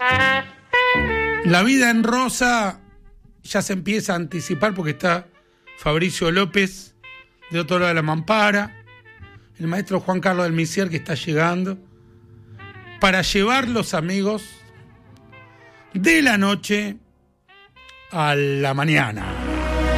La vida en rosa ya se empieza a anticipar porque está Fabricio López de otro lado de la mampara, el maestro Juan Carlos del Misier que está llegando para llevar los amigos de la noche a la mañana.